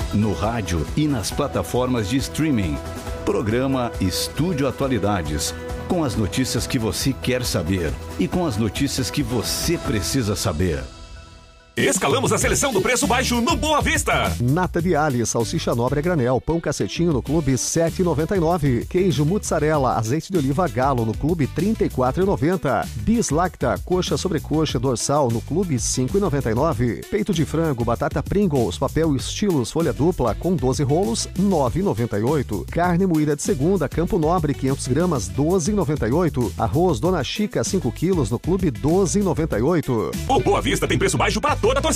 no rádio e nas plataformas de streaming. Programa Estúdio Atualidades, com as notícias que você quer saber e com as notícias que você precisa saber. Escalamos a seleção do preço baixo no Boa Vista. Nata de alho, salsicha nobre a granel, pão cacetinho no clube R$ 7,99. Queijo mussarela, azeite de oliva galo no clube R$ 34,90. Bis lacta, coxa sobrecoxa dorsal no clube R$ 5,99. Peito de frango, batata Pringles, papel estilos folha dupla com 12 rolos R$ 9,98. Carne moída de segunda, Campo Nobre 500 gramas R$ 12,98. Arroz Dona Chica 5 quilos no clube R$ 12,98. O Boa Vista tem preço baixo para toda a torcida.